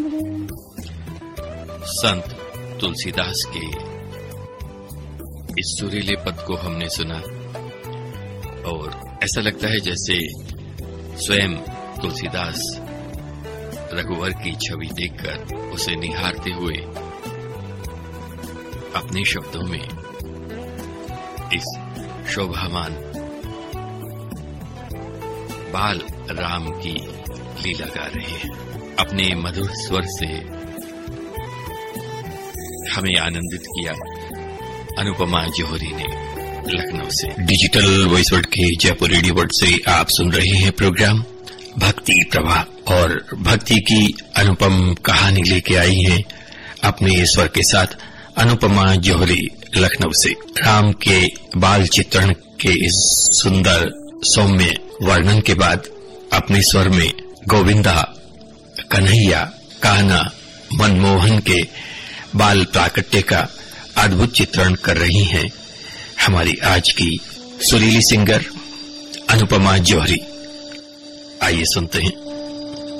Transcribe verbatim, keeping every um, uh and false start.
संत तुलसीदास के इस सुरीले पद को हमने सुना और ऐसा लगता है जैसे स्वयं तुलसीदास रघुवर की छवि देखकर उसे निहारते हुए अपने शब्दों में इस शोभामान बाल राम की लीला गा रहे हैं। अपने मधुर स्वर से हमें आनंदित किया अनुपमा जौहरी ने लखनऊ से। डिजिटल वॉइस वर्ल्ड के जयपुर रेडियो वर्ल्ड से आप सुन रहे हैं प्रोग्राम भक्ति प्रवाह और भक्ति की अनुपम कहानी लेके आई है अपने स्वर के साथ अनुपमा जौहरी लखनऊ से। राम के बाल चित्रण के इस सुंदर सौम्य वर्णन के बाद अपने स्वर में गोविंदा, कन्हैया, कान्हा, मनमोहन के बाल प्राकट्य का अद्भुत चित्रण कर रही हैं हमारी आज की सुरीली सिंगर अनुपमा जौहरी। आइए सुनते हैं।